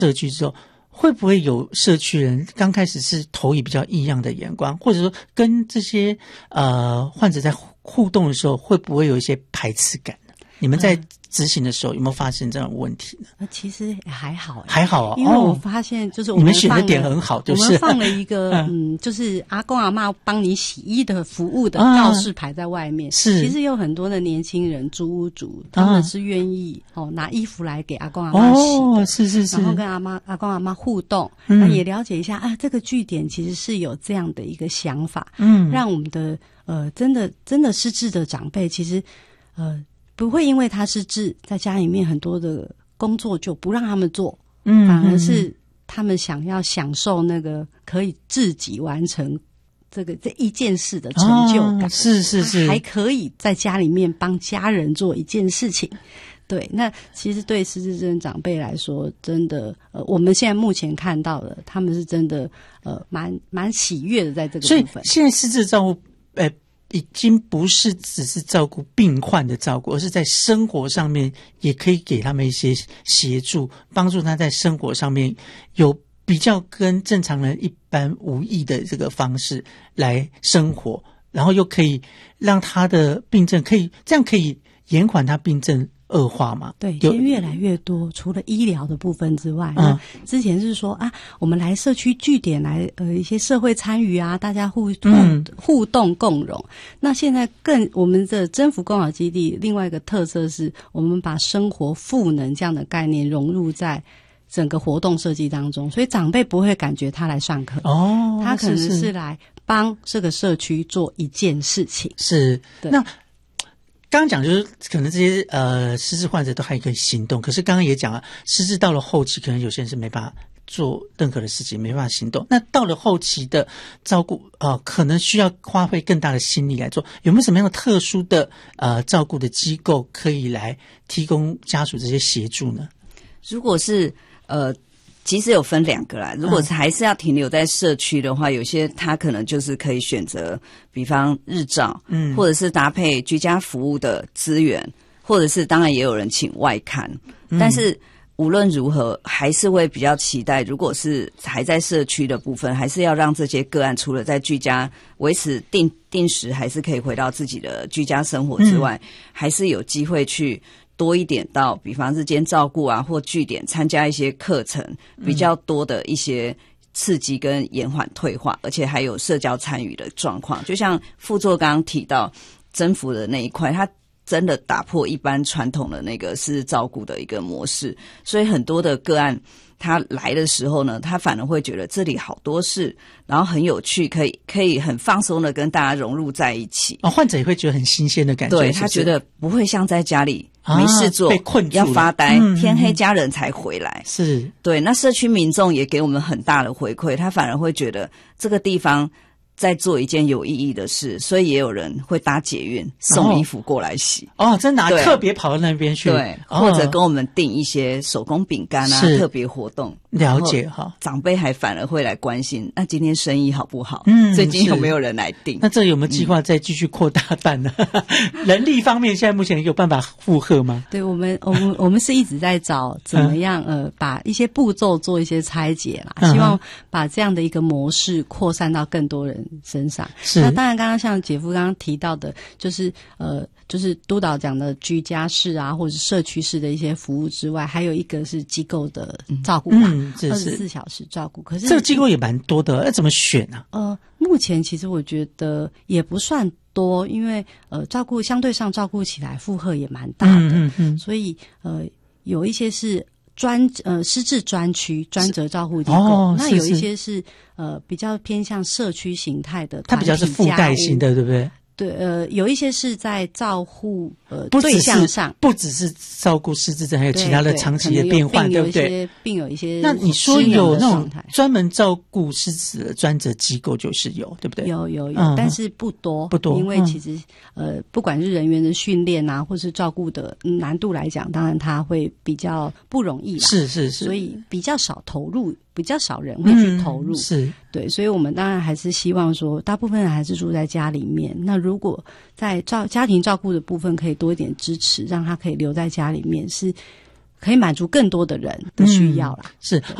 社区之后，会不会有社区人刚开始是投以比较异样的眼光，或者说跟这些患者在互动的时候，会不会有一些排斥感呢？你们在执行的时候有没有发现这种问题呢？ 其实还好， 还好啊， 因为我发现就是你们选的点很好，就是我们放了一个就是阿公阿嬷帮你洗衣的服务的告示牌在外面。 是， 其实有很多的年轻人租屋主，他们是愿意拿衣服来给阿公阿嬷洗的， 是， 然后跟阿公阿嬷互动，那也了解一下这个据点其实是有这样的一个想法，让我们的真的失智的长辈，其实不会因为他失智，在家里面很多的工作就不让他们做，反而是他们想要享受那个可以自己完成这一件事的成就感， 是， 还可以在家里面帮家人做一件事情。对，那其实对失智症长辈来说，真的我们现在目前看到的，他们是真的蛮喜悦的在这个部分。 所以现在失智照顾已经不是只是照顾病患的照顾，而是在生活上面也可以给他们一些协助，帮助他在生活上面有比较跟正常人一般无异的这个方式来生活，然后又可以让他的病症可以延缓他病症恶化嘛？ 对，现在越来越多，除了医疗的部分之外，之前是说我们来社区据点来一些社会参与啊，大家互动共融。那现在我们的征服共好基地另外一个特色是，我们把生活赋能这样的概念融入在整个活动设计当中，所以长辈不会感觉他来上课，他可能是来帮这个社区做一件事情。 是，那刚刚讲就是可能这些失智患者都还可以行动，可是刚刚也讲了，失智到了后期，可能有些人是没办法做任何的事情，没办法行动。那到了后期的照顾可能需要花费更大的心力来做。有没有什么样的特殊的照顾的机构可以来提供家属这些协助呢？ 如果是其实有分两个啦，如果还是要停留在社区的话，有些他可能就是可以选择比方日照，或者是搭配居家服务的资源，或者是当然也有人请外看，但是无论如何还是会比较期待，如果是还在社区的部分，还是要让这些个案除了在居家维持定时还是可以回到自己的居家生活之外，还是有机会去多一点到比方日间照顾啊或据点参加一些课程，比较多的一些刺激跟延缓退化，而且还有社交参与的状况。就像副座刚刚提到征服的那一块，它真的打破一般传统的那个失智照顾的一个模式，所以很多的个案他来的时候呢，他反而会觉得这里好多事，然后很有趣，可以很放松的跟大家融入在一起。 患者也会觉得很新鲜的感觉， 对，他觉得不会像在家里没事做， 被困住了， 要发呆，天黑家人才回来。 是， 对。那社区民众也给我们很大的回馈，他反而会觉得这个地方在做一件有意义的事，所以也有人会搭捷运送衣服过来洗。 真的特别跑到那边去， 对，或者跟我们订一些手工饼干啊，特别活动。 了解哈， 长辈还反而会来关心，那今天生意好不好？最近有没有人来订？ 那这有没有计划再继续扩大办呢？人力方面，现在目前有办法负荷吗？ 对，我们是一直在找怎么样把一些步骤做一些拆解啦，希望把这样的一个模式扩散到更多人身上。是，那当然，刚刚像姐夫刚刚提到的，就是督导讲的居家式啊，或者是社区式的一些服务之外，还有一个是机构的照顾吧，24小时照顾。可是这个机构也蛮多的，要怎么选啊？ 目前其实我觉得也不算多，因为相对上照顾起来负荷也蛮大的，所以有一些是失智专区专责照护机构，那有一些是比较偏向社区形态的， 它比较是附带型的，对不对？ 对，有一些是在照护对象上， 不只是照顾失智症，还有其他的长期的变化，对不对？ 病有一些。 那你说有那种专门照顾失智的专责机构，就是有，对不对？ 有，但是不多，因为其实不管是人员的训练啊，或是照顾的难度来讲，当然它会比较不容易啦， 是， 所以比较少投入。比较少人会去投入， 是对，所以我们当然还是希望说，大部分人还是住在家里面。那如果在家庭照顾的部分可以多一点支持，让他可以留在家里面，是可以满足更多的人的需要啦。 是。